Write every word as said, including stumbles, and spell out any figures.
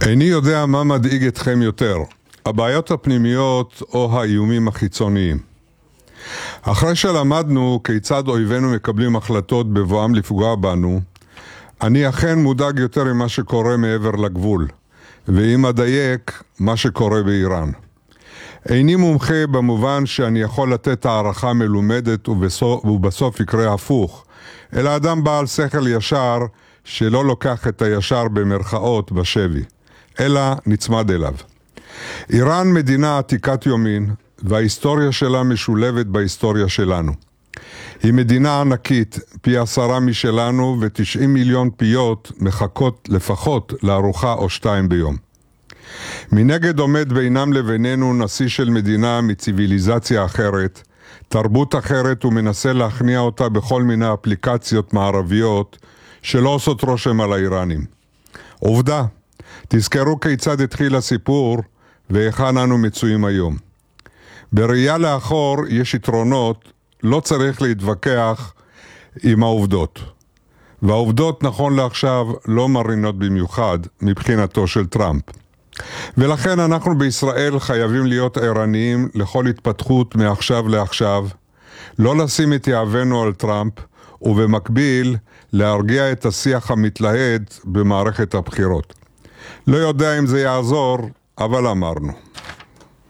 איני יודע מה מדאיג אתכם יותר, הבעיות הפנימיות או האיומים החיצוניים. אחרי שלמדנו כיצד אויבינו מקבלים החלטות בבואם לפגוע בנו, אני אכן מודאג יותר ממה שקורה מעבר לגבול, ואם אדייק, מה שקורה באיראן. איני מומחה במובן שאני יכול לתת הערכה מלומדת ובסוף, ובסוף יקרה הפוך, אלא אדם בעל שכל ישר שלא לוקח את הישר במרכאות בשבי, אלא נצמד אליו. איראן מדינה עתיקת יומין, וההיסטוריה שלה משולבת בהיסטוריה שלנו. היא מדינה ענקית, פי עשרה משלנו, ותשעים מיליון פיות מחכות לפחות לארוחה או שתיים ביום. מנגד עומד בינם לבינינו נשיא של מדינה מציביליזציה אחרת, תרבות אחרת, ומנסה להכניע אותה בכל מיני אפליקציות מערביות שלא עושות רושם על האיראנים. עובדה, תזכרו כיצד התחיל הסיפור והיכן אנו מצויים היום. בראייה לאחור יש יתרונות, לא צריך להתווכח עם העובדות. והעובדות נכון לעכשיו לא מרינות במיוחד מבחינתו של טראמפ. ולכן אנחנו בישראל חייבים להיות ערניים לכל התפתחות מעכשיו לעכשיו, לא לשים את יהבנו על טראמפ, ובמקביל להרגיע את השיח המתלהד במערכת הבחירות. לא יודע אם זה יעזור, אבל אמרנו.